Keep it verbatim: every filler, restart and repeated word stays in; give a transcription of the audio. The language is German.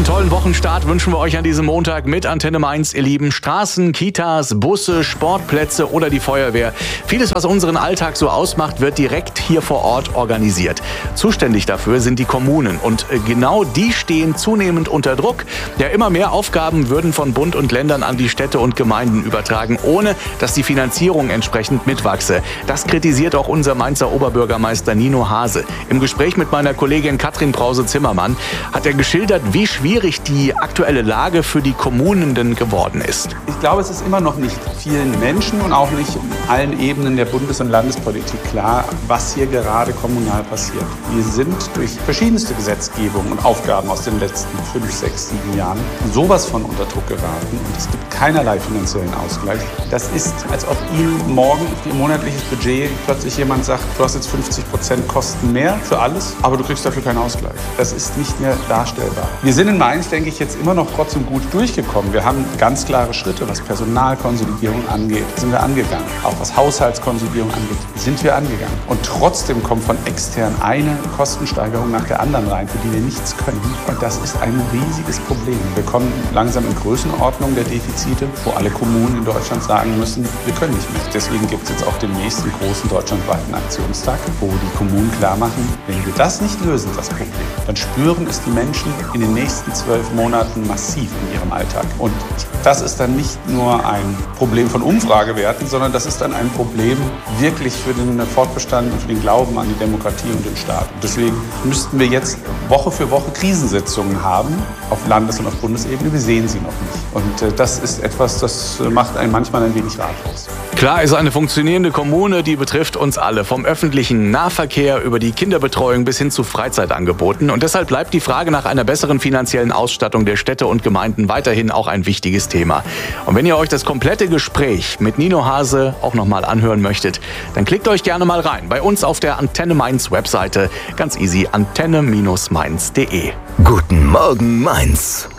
tollen Wochenstart wünschen wir euch an diesem Montag mit Antenne Mainz, ihr Lieben. Straßen, Kitas, Busse, Sportplätze oder die Feuerwehr. Vieles, was unseren Alltag so ausmacht, wird direkt hier vor Ort organisiert. Zuständig dafür sind die Kommunen. Und genau die stehen zunehmend unter Druck. Ja, immer mehr Aufgaben würden von Bund und Ländern an die Städte und Gemeinden übertragen, ohne dass die Finanzierung entsprechend mitwachse. Das kritisiert auch unser Mainzer Oberbürgermeister Nino Hase. Im Gespräch mit meiner Kollegin Katrin Brause-Zimmermann hat er geschildert, wie schwierig die aktuelle Lage für die Kommunen denn geworden ist. Ich glaube, es ist immer noch nicht vielen Menschen und auch nicht in allen Ebenen der Bundes- und Landespolitik klar, was hier gerade kommunal passiert. Wir sind durch verschiedenste Gesetzgebungen und Aufgaben aus den letzten fünf, sechs, sieben Jahren sowas von unter Druck geraten und es gibt keinerlei finanziellen Ausgleich. Das ist, als ob Ihnen morgen Ihr monatliches Budget plötzlich jemand sagt, du hast jetzt fünfzig Prozent Kosten mehr für alles, aber du kriegst dafür keinen Ausgleich. Das ist nicht mehr darstellbar. Wir sind in Mainz, denke ich, jetzt immer noch trotzdem gut durchgekommen. Wir haben ganz klare Schritte, was Personalkonsolidierung angeht, sind wir angegangen. Auch was Haushaltskonsolidierung angeht, sind wir angegangen. Und trotzdem kommt von extern eine Kostensteigerung nach der anderen rein, für die wir nichts können. Und das ist ein riesiges Problem. Wir kommen langsam in Größenordnung der Defizite, wo alle Kommunen in Deutschland sagen müssen, wir können nicht mehr. Deswegen gibt es jetzt auch demnächst einen großen deutschlandweiten Aktionstag, wo die Kommunen klar machen, wenn wir das nicht lösen, das Problem, dann spüren es die Menschen in den nächsten zwölf Monaten massiv in ihrem Alltag. Und das ist dann nicht nur ein Problem von Umfragewerten, sondern das ist dann ein Problem wirklich für den Fortbestand und für den Glauben an die Demokratie und den Staat. Und deswegen müssten wir jetzt Woche für Woche Krisensitzungen haben, auf Landes- und auf Bundesebene. Wir sehen sie noch nicht. Und äh, das ist etwas, das macht einen manchmal ein wenig ratlos. Klar ist, eine funktionierende Kommune, die betrifft uns alle. Vom öffentlichen Nahverkehr über die Kinderbetreuung bis hin zu Freizeitangeboten. Und deshalb bleibt die Frage nach einer besseren finanziellen Ausstattung der Städte und Gemeinden weiterhin auch ein wichtiges Thema. Und wenn ihr euch das komplette Gespräch mit Nino Hase auch nochmal anhören möchtet, dann klickt euch gerne mal rein. Bei uns auf der Antenne Mainz Webseite. Ganz easy, antenne Mainz punkt de. Guten Morgen Mainz.